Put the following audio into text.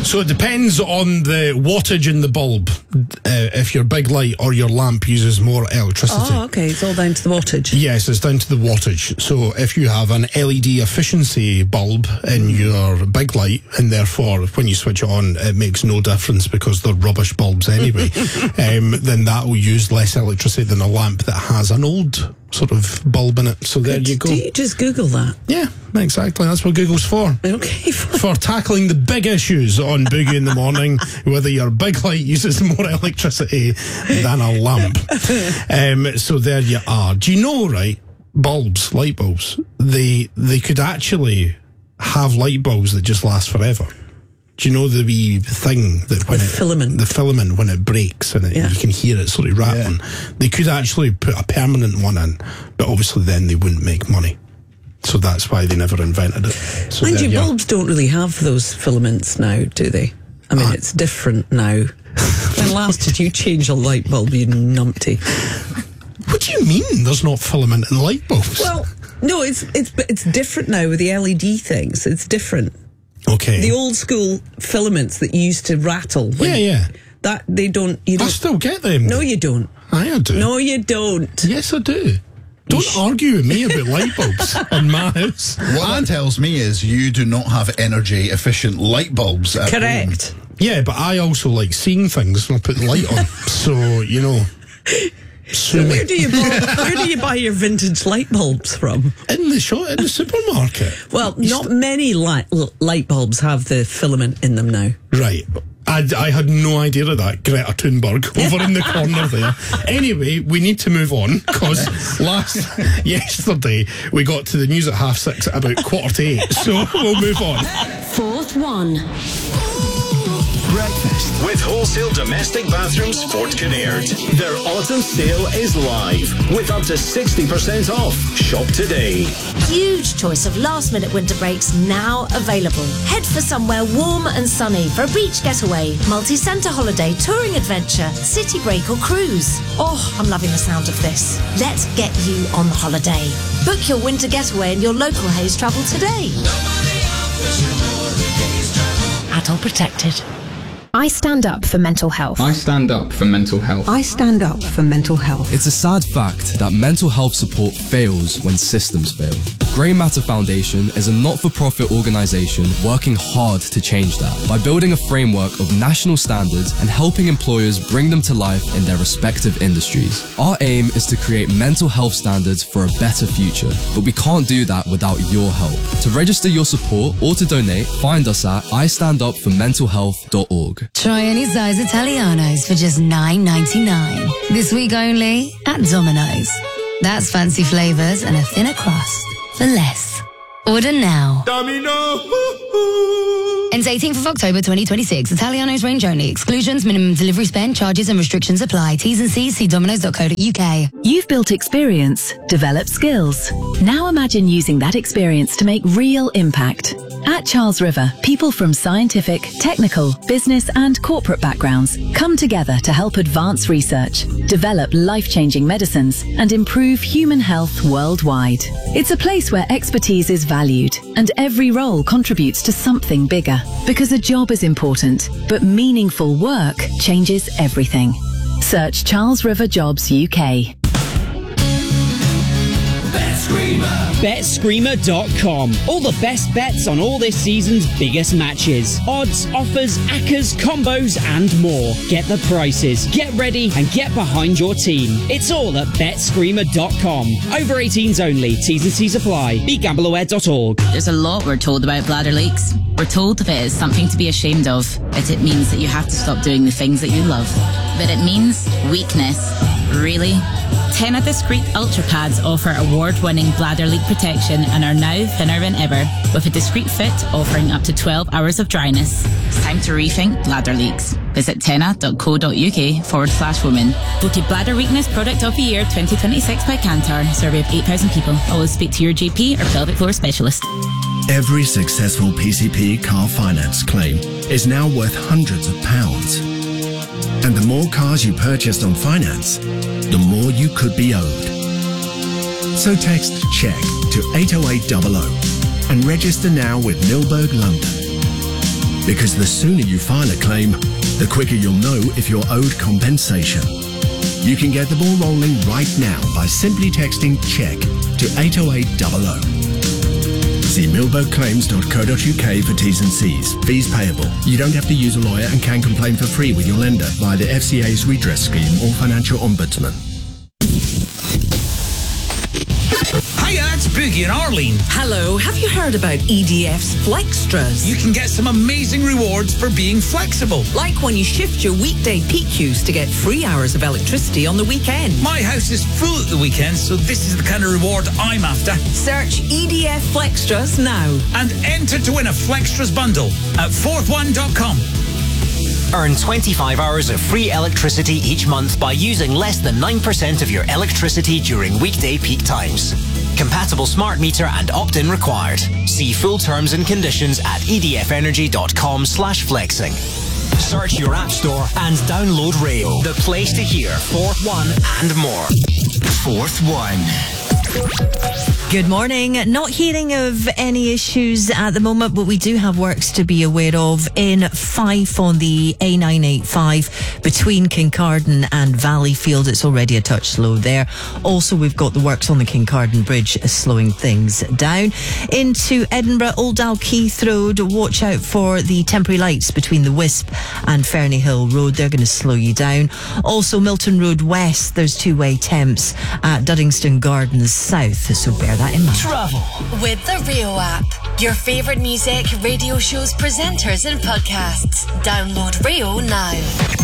So it depends on the wattage in the bulb. If your big light or your lamp uses more electricity. Oh, okay. It's all down to the wattage. Yes, it's down to the wattage. So if you have an LED efficiency bulb in your big light, and therefore when you switch it on, it makes no difference because they're rubbish bulbs anyway, then that will use less electricity than a lamp that has an old sort of bulb in it. So there you go. Do you just Google that? Yeah, exactly. That's what Google's for. Okay, fine. For tackling the big issues on Boogie in the Morning, whether your big light uses more electricity than a lamp. So there you are. Do you know, right, bulbs, light bulbs, they could actually have light bulbs that just last forever. Do you know the wee thing that when filament? The filament, when it breaks and you can hear it sort of rattling. Yeah. They could actually put a permanent one in, but obviously then they wouldn't make money. So that's why they never invented it. So mind you, bulbs don't really have those filaments now, do they? I mean, it's different now. When last did you change a light bulb, you numpty? What do you mean there's not filament in light bulbs? Well, no, it's different now with the LED things. It's different. Okay. The old school filaments that used to rattle. That they don't. I still get them. No, you don't. I do. No, you don't. Yes, I do. Don't argue with me about light bulbs in my house. What that tells me is you do not have energy efficient light bulbs at Correct. home. Yeah, but I also like seeing things when I put the light on. So, you know. So where do you buy your vintage light bulbs from? In the shop, in the supermarket. Well, not many light bulbs have the filament in them now. Right. I had no idea of that. Greta Thunberg over in the corner there. Anyway, we need to move on because yesterday we got to the news at 6:30 at about 7:45. So we'll move on. Fourth one. Breakfast with Wholesale Domestic Bathrooms Fort Kinnaird. Their autumn sale is live with up to 60% off. Shop today. Huge choice of last-minute winter breaks now available. Head for somewhere warm and sunny for a beach getaway, multi-centre holiday, touring adventure, city break or cruise. Oh, I'm loving the sound of this. Let's get you on the holiday. Book your winter getaway in your local Hays Travel today. Adult protected. I stand up for mental health. I stand up for mental health. I stand up for mental health. It's a sad fact that mental health support fails when systems fail. Grey Matter Foundation is a not-for-profit organisation working hard to change that by building a framework of national standards and helping employers bring them to life in their respective industries. Our aim is to create mental health standards for a better future, but we can't do that without your help. To register your support or to donate, find us at istandupformentalhealth.org. Try any size Italianos for just $9.99. This week only at Domino's. That's fancy flavours and a thinner crust for less. Order now. Domino. Ends 18th of October 2026. Italianos range only. Exclusions, minimum delivery spend, charges and restrictions apply. T's and C's, see dominoes.co.uk. You've built experience, developed skills. Now imagine using that experience to make real impact. At Charles River, people from scientific, technical, business and corporate backgrounds come together to help advance research, develop life-changing medicines and improve human health worldwide. It's a place where expertise is valued and every role contributes to something bigger. Because a job is important, but meaningful work changes everything. Search Charles River Jobs UK. BetScreamer.com. All the best bets on all this season's biggest matches. Odds, offers, accas, combos and more. Get the prices, get ready and get behind your team. It's all at BetScreamer.com. Over 18s only. T's and C's apply. BeGambleAware.org. There's a lot we're told about bladder leaks. We're told that it is something to be ashamed of, that it means that you have to stop doing the things that you love. But it means weakness. Really? Tena Discreet Ultra Pads offer award-winning bladder leak protection and are now thinner than ever, with a discreet fit offering up to 12 hours of dryness. It's time to rethink bladder leaks. Visit tena.co.uk/women. Voted Bladder Weakness Product of the Year 2026 by Kantar. Survey of 8,000 people. Always speak to your GP or pelvic floor specialist. Every successful PCP car finance claim is now worth hundreds of pounds. And the more cars you purchased on finance, the more you could be owed. So text CHECK to 80800 and register now with Milberg London. Because the sooner you file a claim, the quicker you'll know if you're owed compensation. You can get the ball rolling right now by simply texting CHECK to 80800. See millbokeclaims.co.uk for T's and C's. Fees payable. You don't have to use a lawyer and can complain for free with your lender via the FCA's redress scheme or financial ombudsman. Hiya, it's Boogie and Arlene. Hello, have you heard about EDF's Flextras? You can get some amazing rewards for being flexible. Like when you shift your weekday peak use to get 3 hours of electricity on the weekend. My house is full at the weekend, so this is the kind of reward I'm after. Search EDF Flextras now. And enter to win a Flextras bundle at fourthone.com. Earn 25 hours of free electricity each month by using less than 9% of your electricity during weekday peak times. Compatible smart meter and opt-in required. See full terms and conditions at edfernergy.com/flexing. Search your app store and download Rayo, the place to hear Fourth One and more. Fourth One. Good morning. Not hearing of any issues at the moment, but we do have works to be aware of in Fife on the A985 between Kincardine and Valleyfield. It's already a touch slow there. Also, we've got the works on the Kincardine Bridge slowing things down. Into Edinburgh, Old Dalkeith Road, watch out for the temporary lights between the Wisp and Ferny Hill Road. They're going to slow you down. Also, Milton Road West, there's two-way temps at Duddingston Gardens South, so bear that in mind. Travel with the Rio app. Your favourite music, radio shows, presenters and podcasts. Download Rio now.